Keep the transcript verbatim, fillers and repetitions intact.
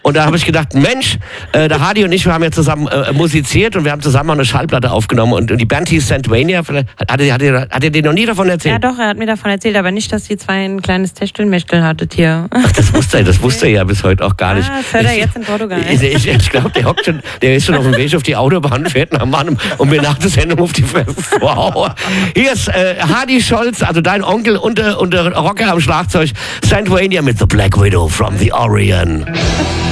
Und da habe ich gedacht, Mensch, äh, der Hardy und ich, wir haben ja zusammen äh, musiziert und wir haben zusammen auch eine Schallplatte aufgenommen. Und, und die Band hieß Santvania. Hat er, hat, er, hat er dir noch nie davon erzählt? Ja doch, er hat mir davon erzählt, aber nicht, dass die zwei ein kleines Techtelmechtel hattet hier. Ach, das wusste er, das wusste er ja bis heute auch gar nicht. Ah, das hört er jetzt in Portugal. Ich, ich, ich glaube, der, hockt schon, der ist schon auf dem Weg auf die Autobahn, fährt nach Mann und mir nach der Sendung auf die Fresse. Wow. Hier ist äh, Hardy Scholz, also dein Onkel und, äh, und der Rocker am Schlagzeug, Santvania mit The Black Widow from the Orient.